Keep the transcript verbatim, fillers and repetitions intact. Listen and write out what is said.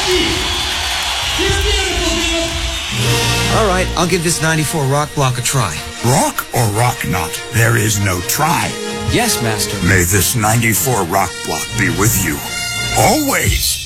All right, I'll give this ninety-four rock block a try. Rock or rock not? There is no try. Yes, Master. May this ninety-four rock block be with you. Always.